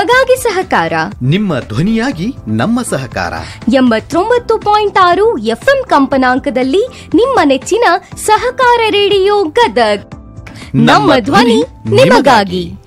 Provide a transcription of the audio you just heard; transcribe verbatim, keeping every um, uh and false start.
ನಿಮಗಾಗಿ ಸಹಕಾರ ನಿಮ್ಮ ಧ್ವನಿಯಾಗಿ ನಮ್ಮ ಸಹಕಾರ ಎಂಬತ್ತೊಂಬತ್ತು ಪಾಯಿಂಟ್ ಆರು ಎಫ್ಎಂ ಕಂಪನಾಂಕದಲ್ಲಿ ನಿಮ್ಮ ನೆಚ್ಚಿನ ಸಹಕಾರ ರೇಡಿಯೋ ಗದಗ್ ನಮ್ಮ ಧ್ವನಿ ನಿಮಗಾಗಿ.